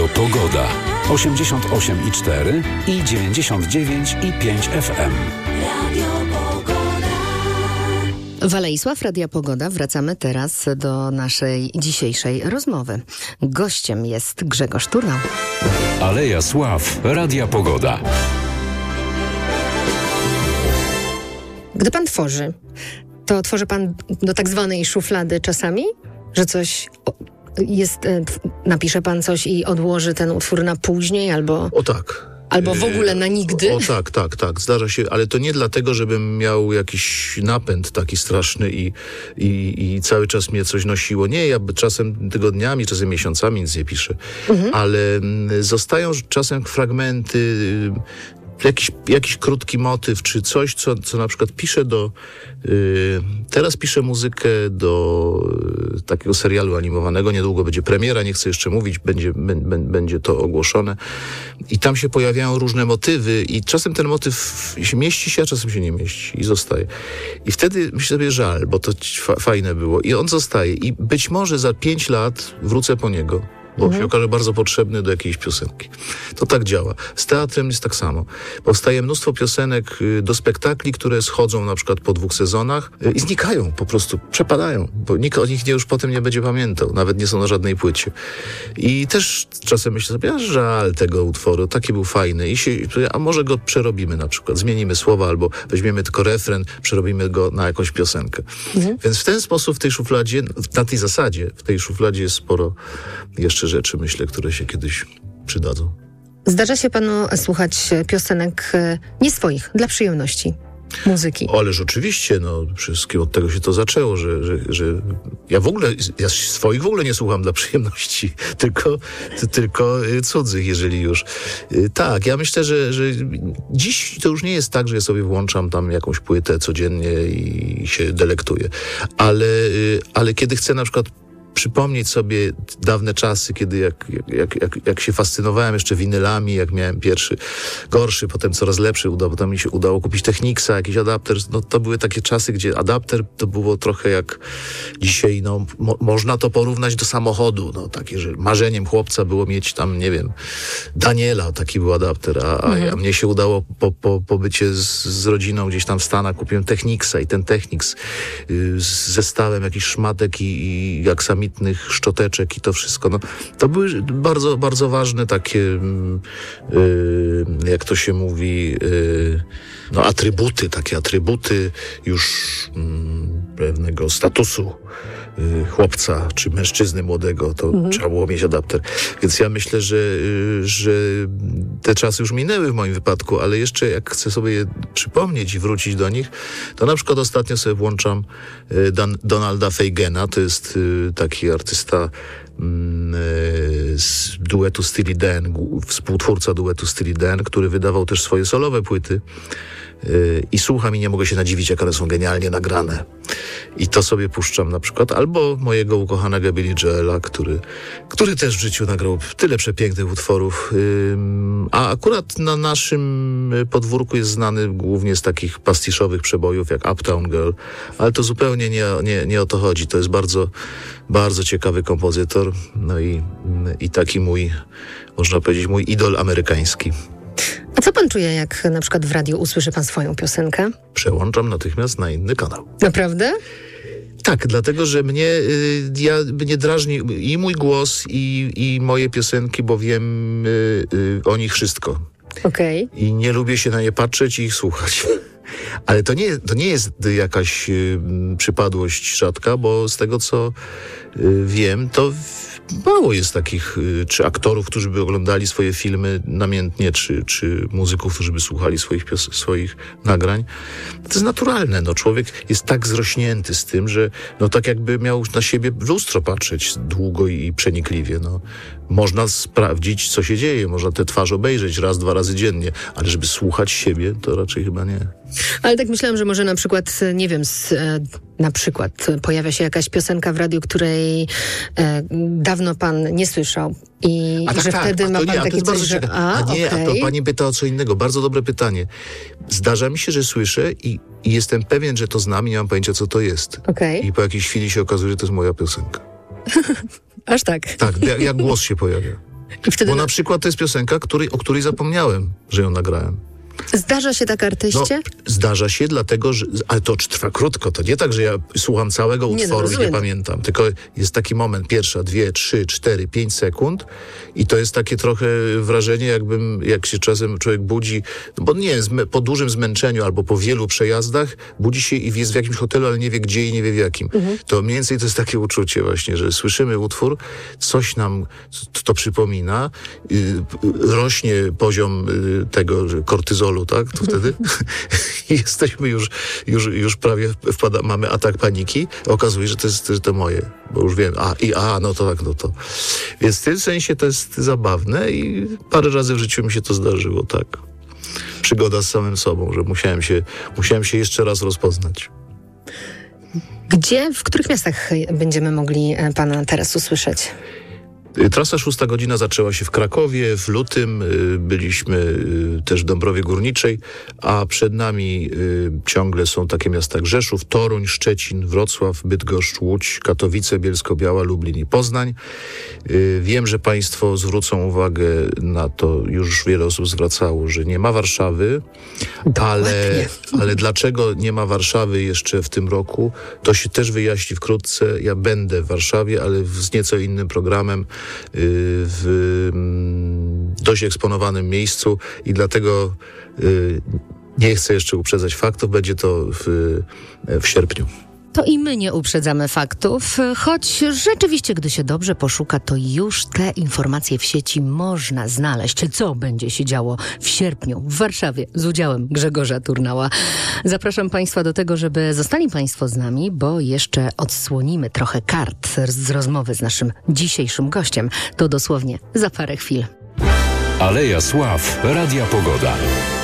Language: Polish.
Pogoda. 88,4 i 99,5 FM. W Alejsław, Radia Pogoda. Wracamy teraz do naszej dzisiejszej rozmowy. Gościem jest Grzegorz Turnał. Aleja Sław, Radia Pogoda. Gdy pan tworzy, to tworzy pan do tak zwanej szuflady czasami? Że coś jest, napisze pan coś i odłoży ten utwór na później albo... O tak. Albo w ogóle na nigdy? O tak, zdarza się, ale to nie dlatego, żebym miał jakiś napęd taki straszny i cały czas mnie coś nosiło. Nie, ja czasem tygodniami, czasem miesiącami nic nie piszę, ale zostają czasem fragmenty, jakiś krótki motyw, czy coś, co na przykład piszę teraz piszę muzykę do takiego serialu animowanego, niedługo będzie premiera, nie chcę jeszcze mówić, będzie to ogłoszone i tam się pojawiają różne motywy i czasem ten motyw mieści się, a czasem się nie mieści i zostaje. I wtedy myślę sobie żal, bo to fajne było i on zostaje i być może za 5 lat wrócę po niego, bo się okaże bardzo potrzebny do jakiejś piosenki. To tak działa. Z teatrem jest tak samo. Powstaje mnóstwo piosenek do spektakli, które schodzą na przykład po 2 sezonach i znikają, po prostu przepadają, bo nikt o nich już potem nie będzie pamiętał, nawet nie są na żadnej płycie. I też czasem myślę sobie, żal tego utworu, taki był fajny a może go przerobimy na przykład, zmienimy słowa albo weźmiemy tylko refren, przerobimy go na jakąś piosenkę. Więc w ten sposób w tej szufladzie, na tej zasadzie, w tej szufladzie jest sporo jeszcze rzeczy, myślę, które się kiedyś przydadzą. Zdarza się panu słuchać piosenek nie swoich, dla przyjemności muzyki? Ależ oczywiście, wszystkim od tego się to zaczęło, że ja swoich w ogóle nie słucham dla przyjemności, tylko cudzych, jeżeli już. Tak, ja myślę, że dziś to już nie jest tak, że ja sobie włączam tam jakąś płytę codziennie i się delektuję, ale kiedy chcę na przykład przypomnieć sobie dawne czasy, kiedy jak się fascynowałem jeszcze winylami, jak miałem pierwszy gorszy, potem coraz lepszy, potem mi się udało kupić Technicsa, jakiś adapter. To były takie czasy, gdzie adapter to było trochę jak dzisiaj, można to porównać do samochodu. Takie, że marzeniem chłopca było mieć tam, nie wiem, Daniela, taki był adapter, a mnie się udało po pobycie z rodziną gdzieś tam w Stanach, kupiłem Technicsa i ten Technics z zestawem jakichś szmatek i aksamitnych szczoteczek i to wszystko. To były bardzo, bardzo ważne takie, jak to się mówi, atrybuty już pewnego statusu chłopca czy mężczyzny młodego, to trzeba było mieć adapter. Więc ja myślę, że te czasy już minęły w moim wypadku, ale jeszcze jak chcę sobie je przypomnieć i wrócić do nich, to na przykład ostatnio sobie włączam Donalda Faigena, to jest taki artysta z duetu Steely Dan, współtwórca duetu Steely Dan, który wydawał też swoje solowe płyty i słucham i nie mogę się nadziwić, jak one są genialnie nagrane. I to sobie puszczam na przykład. Albo mojego ukochanego Billy Joela, który też w życiu nagrał tyle przepięknych utworów. A akurat na naszym podwórku jest znany głównie z takich pastiszowych przebojów jak Uptown Girl. Ale to zupełnie nie o to chodzi. To jest bardzo, bardzo ciekawy kompozytor. I taki można powiedzieć, mój idol amerykański. A co pan czuje, jak na przykład w radiu usłyszy pan swoją piosenkę? Przełączam natychmiast na inny kanał. Naprawdę? Tak, dlatego, że mnie drażni i mój głos, i moje piosenki, bo wiem o nich wszystko. Okej. I nie lubię się na nie patrzeć i ich słuchać. Ale to nie jest jakaś przypadłość rzadka, bo z tego, co wiem, to mało jest takich, czy aktorów, którzy by oglądali swoje filmy namiętnie, czy muzyków, którzy by słuchali swoich nagrań. To jest naturalne. Człowiek jest tak zrośnięty z tym, że tak jakby miał na siebie w lustro patrzeć długo i przenikliwie. Można sprawdzić, co się dzieje. Można tę twarz obejrzeć 1-2 razy dziennie, ale żeby słuchać siebie, to raczej chyba nie. Ale tak myślałam, że może na przykład, nie wiem, na przykład pojawia się jakaś piosenka w radiu, której dawno pan nie słyszał i że wtedy ma pan takie coś, że... A to pani pyta o co innego. Bardzo dobre pytanie. Zdarza mi się, że słyszę i jestem pewien, że to znam i nie mam pojęcia, co to jest. I po jakiejś chwili się okazuje, że to jest moja piosenka. Aż tak? Tak, jak głos się pojawia. I wtedy Bo na przykład to jest piosenka, o której zapomniałem, że ją nagrałem. zdarza się tak artyście? Zdarza się, dlatego że... Ale to trwa krótko. To nie tak, że ja słucham całego utworu i nie pamiętam. Tylko jest taki moment, pierwsza, 2, 3, 4, 5 sekund i to jest takie trochę wrażenie, jak się czasem człowiek budzi, bo nie, po dużym zmęczeniu albo po wielu przejazdach budzi się i jest w jakimś hotelu, ale nie wie gdzie i nie wie w jakim. To mniej więcej to jest takie uczucie właśnie, że słyszymy utwór, coś nam to przypomina, rośnie poziom tego kortyzolu, tak? To wtedy jesteśmy już prawie mamy atak paniki. Okazuje się, że to jest to moje, bo już wiem. No to. Więc w tym sensie to jest zabawne i parę razy w życiu mi się to zdarzyło, tak. Przygoda z samym sobą, że musiałem się jeszcze raz rozpoznać. W których miastach będziemy mogli pana teraz usłyszeć? Trasa 6 godzina zaczęła się w Krakowie, w lutym byliśmy też w Dąbrowie Górniczej, a przed nami ciągle są takie miasta jak Rzeszów, Toruń, Szczecin, Wrocław, Bydgoszcz, Łódź, Katowice, Bielsko-Biała, Lublin i Poznań. Wiem, że państwo zwrócą uwagę na to, już wiele osób zwracało, że nie ma Warszawy, ale dlaczego nie ma Warszawy jeszcze w tym roku, to się też wyjaśni wkrótce. Ja będę w Warszawie, ale z nieco innym programem, w dość eksponowanym miejscu i dlatego nie chcę jeszcze uprzedzać faktów. Będzie to w sierpniu. To i my nie uprzedzamy faktów, choć rzeczywiście, gdy się dobrze poszuka, to już te informacje w sieci można znaleźć. Co będzie się działo w sierpniu w Warszawie z udziałem Grzegorza Turnała. Zapraszam Państwa do tego, żeby zostali Państwo z nami, bo jeszcze odsłonimy trochę kart z rozmowy z naszym dzisiejszym gościem. To dosłownie za parę chwil. Aleja Sław, Radia Pogoda.